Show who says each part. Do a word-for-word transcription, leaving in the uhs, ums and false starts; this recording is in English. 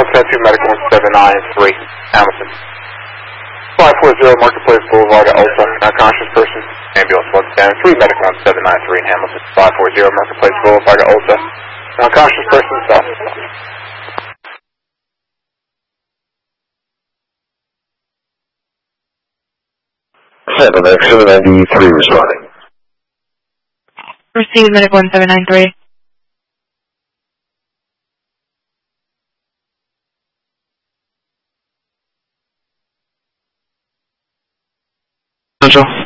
Speaker 1: one seven two, Medical one seven nine three, Hamilton. five four zero, Marketplace Boulevard at Ulta, unconscious person, ambulance one seven three, Medical one seven nine three in Hamilton. five four zero, Marketplace Boulevard at Ulta, unconscious person, stop.
Speaker 2: seven X seven ninety-three responding.
Speaker 3: Receive Medic one seven nine three.
Speaker 2: Central.